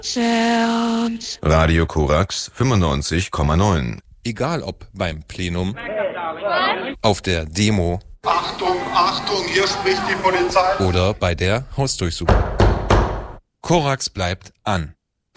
Sound. Radio Korax 95,9. Egal ob beim Plenum, auf der Demo, Achtung, Achtung, hier spricht die Polizei. Oder bei der Hausdurchsuchung. Korax bleibt an.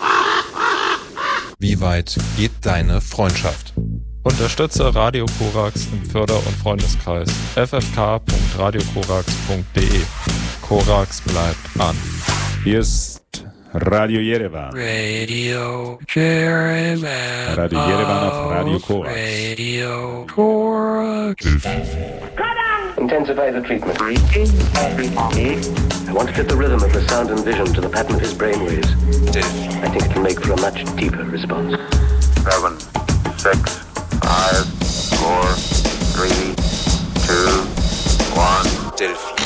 Wie weit geht deine Freundschaft? Unterstütze Radio Korax im Förder- und Freundeskreis ffk.radiokorax.de. Korax bleibt an. Hier ist Radio Yerevan. Radio Yerevan. Radio Yerevan auf Radio Korax. Radio Korax. Intensify the treatment. I want to fit the rhythm of the sound and vision to the pattern of his brainwaves. I think it will make for a much deeper response. 7, 6, 5, 4, 3, 2, 1, Delphi.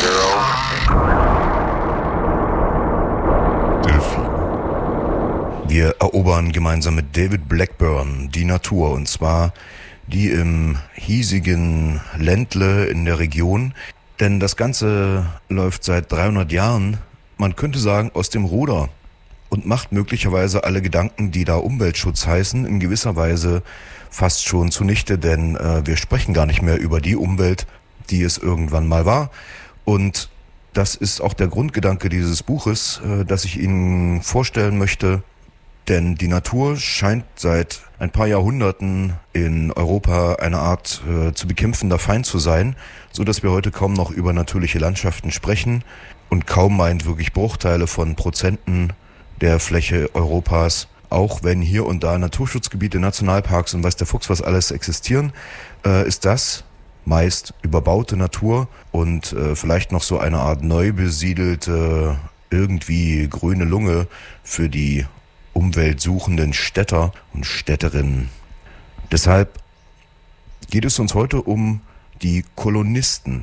0. Wir erobern gemeinsam mit David Blackburn die Natur, und zwar die im hiesigen Ländle in der Region. Denn das Ganze läuft seit 300 Jahren, man könnte sagen, aus dem Ruder und macht möglicherweise alle Gedanken, die da Umweltschutz heißen, in gewisser Weise fast schon zunichte, denn wir sprechen gar nicht mehr über die Umwelt, die es irgendwann mal war. Und das ist auch der Grundgedanke dieses Buches, das ich Ihnen vorstellen möchte. Denn die Natur scheint seit ein paar Jahrhunderten in Europa eine Art zu bekämpfender Feind zu sein, so dass wir heute kaum noch über natürliche Landschaften sprechen und kaum meint wirklich Bruchteile von Prozenten der Fläche Europas, auch wenn hier und da Naturschutzgebiete, Nationalparks und weiß der Fuchs was alles existieren, ist das meist überbaute Natur und vielleicht noch so eine Art neu besiedelte, irgendwie grüne Lunge für die umweltsuchenden Städter und Städterinnen. Deshalb geht es uns heute um die Kolonisten.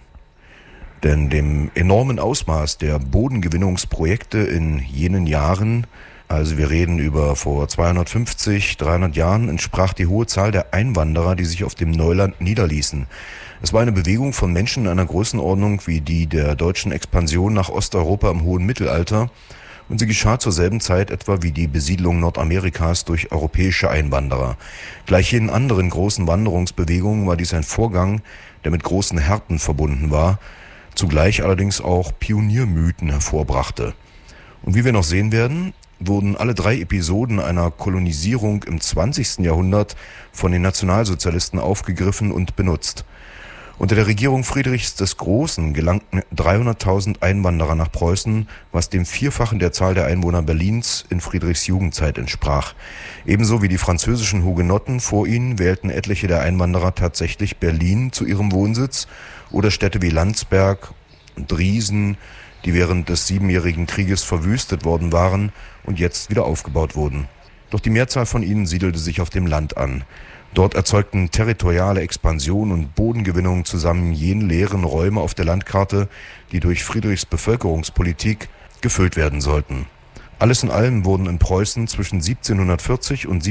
Denn dem enormen Ausmaß der Bodengewinnungsprojekte in jenen Jahren, also wir reden über vor 250, 300 Jahren, entsprach die hohe Zahl der Einwanderer, die sich auf dem Neuland niederließen. Es war eine Bewegung von Menschen in einer Größenordnung wie die der deutschen Expansion nach Osteuropa im hohen Mittelalter, und sie geschah zur selben Zeit etwa wie die Besiedlung Nordamerikas durch europäische Einwanderer. Gleich jenen anderen großen Wanderungsbewegungen war dies ein Vorgang, der mit großen Härten verbunden war, zugleich allerdings auch Pioniermythen hervorbrachte. Und wie wir noch sehen werden, wurden alle 3 Episoden einer Kolonisierung im 20. Jahrhundert von den Nationalsozialisten aufgegriffen und benutzt. Unter der Regierung Friedrichs des Großen gelangten 300.000 Einwanderer nach Preußen, was dem Vierfachen der Zahl der Einwohner Berlins in Friedrichs Jugendzeit entsprach. Ebenso wie die französischen Hugenotten vor ihnen wählten etliche der Einwanderer tatsächlich Berlin zu ihrem Wohnsitz oder Städte wie Landsberg und Driesen, die während des Siebenjährigen Krieges verwüstet worden waren und jetzt wieder aufgebaut wurden. Doch die Mehrzahl von ihnen siedelte sich auf dem Land an. Dort erzeugten territoriale Expansion und Bodengewinnung zusammen jene leeren Räume auf der Landkarte, die durch Friedrichs Bevölkerungspolitik gefüllt werden sollten. Alles in allem wurden in Preußen zwischen 1740 und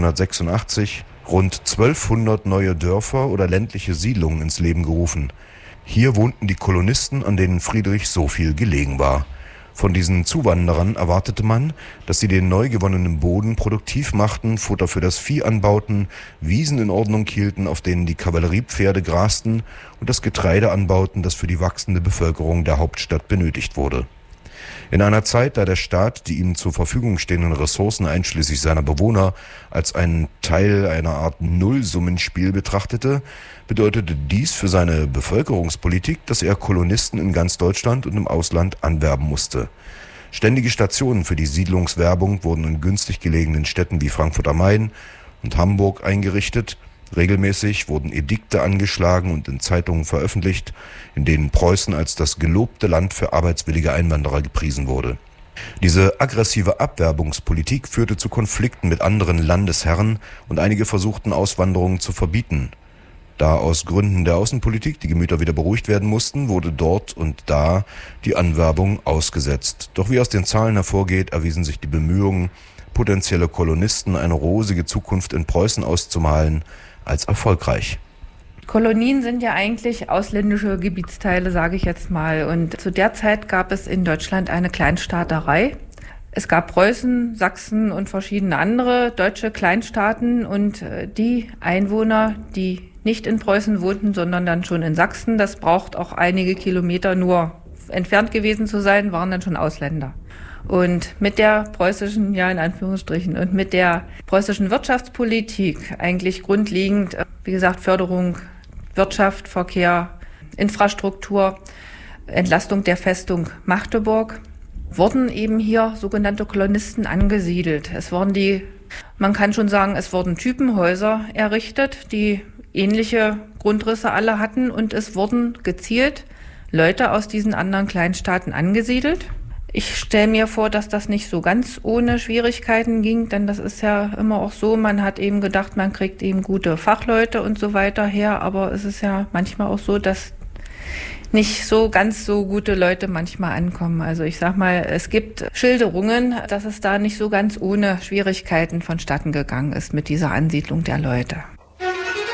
1786 rund 1200 neue Dörfer oder ländliche Siedlungen ins Leben gerufen. Hier wohnten die Kolonisten, an denen Friedrich so viel gelegen war. Von diesen Zuwanderern erwartete man, dass sie den neu gewonnenen Boden produktiv machten, Futter für das Vieh anbauten, Wiesen in Ordnung hielten, auf denen die Kavalleriepferde grasten, und das Getreide anbauten, das für die wachsende Bevölkerung der Hauptstadt benötigt wurde. In einer Zeit, da der Staat die ihm zur Verfügung stehenden Ressourcen einschließlich seiner Bewohner als einen Teil einer Art Nullsummenspiel betrachtete, bedeutete dies für seine Bevölkerungspolitik, dass er Kolonisten in ganz Deutschland und im Ausland anwerben musste. Ständige Stationen für die Siedlungswerbung wurden in günstig gelegenen Städten wie Frankfurt am Main und Hamburg eingerichtet. Regelmäßig wurden Edikte angeschlagen und in Zeitungen veröffentlicht, in denen Preußen als das gelobte Land für arbeitswillige Einwanderer gepriesen wurde. Diese aggressive Abwerbungspolitik führte zu Konflikten mit anderen Landesherren und einige versuchten Auswanderungen zu verbieten. Da aus Gründen der Außenpolitik die Gemüter wieder beruhigt werden mussten, wurde dort und da die Anwerbung ausgesetzt. Doch wie aus den Zahlen hervorgeht, erwiesen sich die Bemühungen, potenzielle Kolonisten eine rosige Zukunft in Preußen auszumalen, als erfolgreich. Kolonien sind ja eigentlich ausländische Gebietsteile, sage ich jetzt mal. Und zu der Zeit gab es in Deutschland eine Kleinstaaterei. Es gab Preußen, Sachsen und verschiedene andere deutsche Kleinstaaten und die Einwohner, die nicht in Preußen wohnten, sondern dann schon in Sachsen, das braucht auch einige Kilometer nur entfernt gewesen zu sein, waren dann schon Ausländer. Und mit der preußischen, ja in Anführungsstrichen, und mit der preußischen Wirtschaftspolitik eigentlich grundlegend, wie gesagt, Förderung, Wirtschaft, Verkehr, Infrastruktur, Entlastung der Festung Magdeburg, wurden eben hier sogenannte Kolonisten angesiedelt. Es wurden man kann schon sagen, es wurden Typenhäuser errichtet, die ähnliche Grundrisse alle hatten und es wurden gezielt Leute aus diesen anderen Kleinstaaten angesiedelt. Ich stelle mir vor, dass das nicht so ganz ohne Schwierigkeiten ging, denn das ist ja immer auch so, man hat eben gedacht, man kriegt eben gute Fachleute und so weiter her, aber es ist ja manchmal auch so, dass nicht so ganz so gute Leute manchmal ankommen. Also ich sag mal, es gibt Schilderungen, dass es da nicht so ganz ohne Schwierigkeiten vonstatten gegangen ist mit dieser Ansiedlung der Leute.